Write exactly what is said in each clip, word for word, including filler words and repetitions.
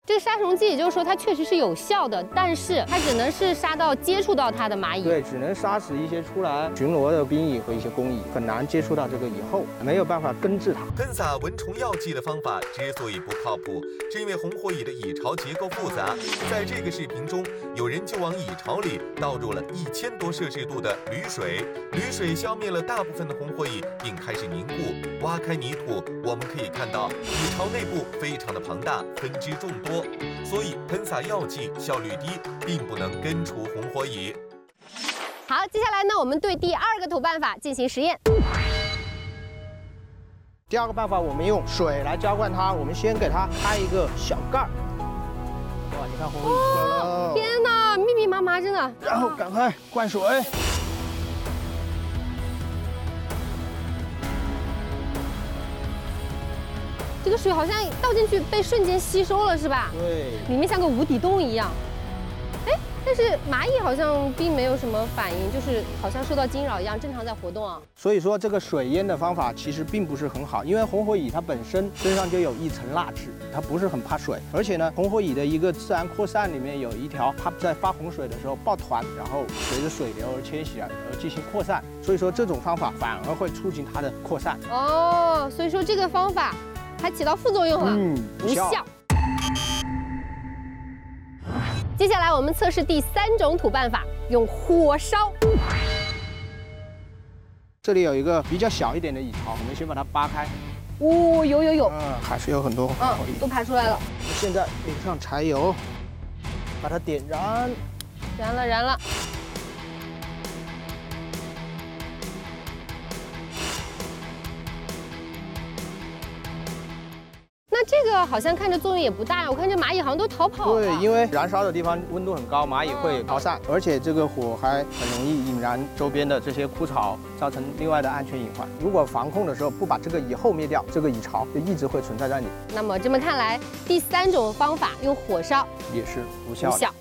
这个杀虫剂，也就是说它确实是有效的，但是它只能是杀到接触到它的蚂蚁。 对，只能杀死一些出来巡逻的兵蚁和一些工蚁，很难接触到这个蚁后，没有办法根治它。 喷洒蚊虫药剂的方法之所以不靠谱，是因为红火蚁的蚁巢结构复杂。在这个视频中，有人就往蚁巢里倒入了一千多摄氏度的铝水，铝水消灭了大部分的红火蚁，并开始凝固。挖开泥土，我们可以看到蚁巢内部非常的庞大，分支众多，所以喷洒药剂效率低，并不能根除红火蚁。 好，接下来呢，我们对第二个土办法进行实验。 第二个办法，我们用水来浇灌它。我们先给它开一个小盖儿。哇，你看红火蚁出来了！ 天哪，密密麻麻，真的。 然后赶快灌水。 这个水好像倒进去被瞬间吸收了，是吧？ 对， 里面像个无底洞一样。哎，但是蚂蚁好像并没有什么反应，就是好像受到惊扰一样，正常在活动啊。 所以说这个水淹的方法其实并不是很好，因为红火蚁它本身身上就有一层蜡质，它不是很怕水。而且呢，红火蚁的一个自然扩散里面有一条，它在发洪水的时候抱团，然后随着水流而迁徙而进行扩散。所以说这种方法反而会促进它的扩散。 哦，所以说这个方法还起到副作用了， 嗯， 无效。接下来我们测试第三种土办法，用火烧。 这里有一个比较小一点的蚁巢，我们先把它扒开。 哦，有有有， 嗯，还是有很多红火蚁， 都排出来了。 现在淋上柴油，把它点燃， 燃了燃了。那这个好像看着作用也不大呀，我看这蚂蚁好像都逃跑了。 对，因为燃烧的地方温度很高，蚂蚁会逃散，而且这个火还很容易引燃周边的这些枯草，造成另外的安全隐患。如果防控的时候不把这个蚁后灭掉，这个蚁巢就一直会存在在里。 那么这么看来，第三种方法用火烧也是无效的。 无效。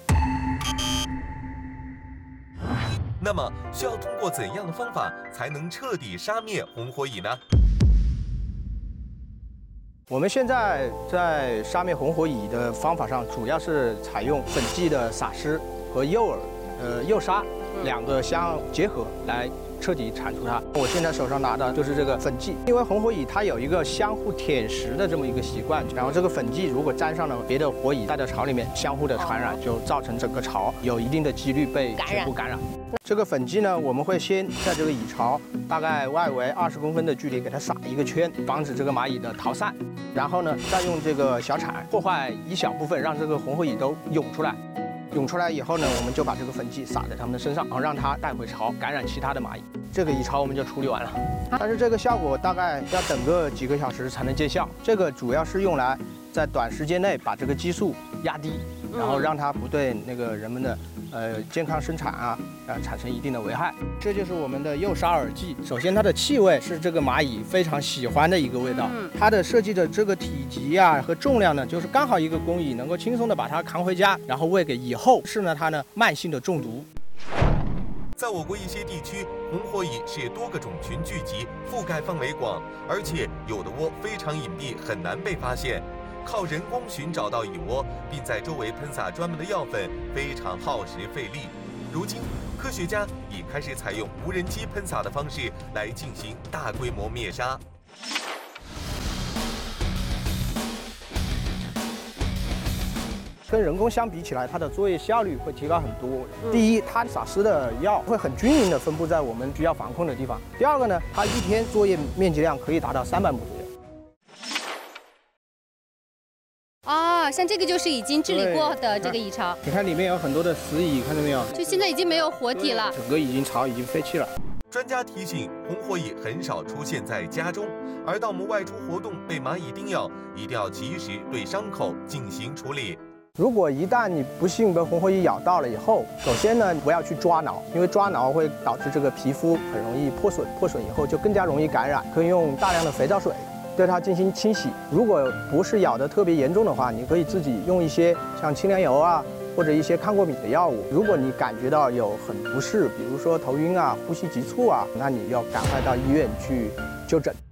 那么需要通过怎样的方法才能彻底杀灭红火蚁呢？ 我们现在在杀灭红火蚁的方法上，主要是采用粉剂的撒施和诱饵，呃，诱杀两个相结合来彻底铲除它。我现在手上拿的就是这个粉剂，因为红火蚁它有一个相互舔食的这么一个习惯，然后这个粉剂如果沾上了别的火蚁，在这巢里面相互的传染，就造成整个巢有一定的几率被全部感染。这个粉剂呢，我们会先在这个蚁巢大概外围二十公分的距离给它撒一个圈，防止这个蚂蚁的逃散。然后呢，再用这个小铲破坏一小部分，让这个红火蚁都涌出来。涌出来以后呢，我们就把这个粉剂撒在它们的身上，然后让它带回巢，感染其他的蚂蚁。这个蚁巢我们就处理完了。但是这个效果大概要等个几个小时才能见效。这个主要是用来在短时间内把这个激素压低，然后让它不对那个人们的呃健康生产啊呃产生一定的危害。这就是我们的诱杀饵剂。首先它的气味是这个蚂蚁非常喜欢的一个味道，它的设计的这个体积啊和重量呢，就是刚好一个工蚁能够轻松的把它扛回家，然后喂给蚁后，是呢它呢慢性的中毒。 在我国一些地区，红火蚁是多个种群聚集，覆盖范围广，而且有的窝非常隐蔽，很难被发现。靠人工寻找到蚁窝，并在周围喷洒专门的药粉，非常耗时费力。如今，科学家已开始采用无人机喷洒的方式来进行大规模灭杀。 跟人工相比起来，它的作业效率会提高很多。第一，它撒施的药会很均匀的分布在我们需要防控的地方。第二个呢，它一天作业面积量可以达到三百亩左右。 啊，像这个就是已经治理过的这个蚁巢。 你看里面有很多的死蚁，看到没有？ 就现在已经没有活体了， 整个已经巢已经废弃了。 专家提醒，红火蚁很少出现在家中，而当我们外出活动被蚂蚁叮咬，一定要及时对伤口进行处理。 如果一旦你不幸被红火蚁咬到了以后，首先呢，不要去抓挠，因为抓挠会导致这个皮肤很容易破损，破损以后就更加容易感染。可以用大量的肥皂水对它进行清洗。如果不是咬得特别严重的话，你可以自己用一些像清凉油啊，或者一些抗过敏的药物。如果你感觉到有很不适，比如说头晕啊、呼吸急促啊，那你要赶快到医院去就诊。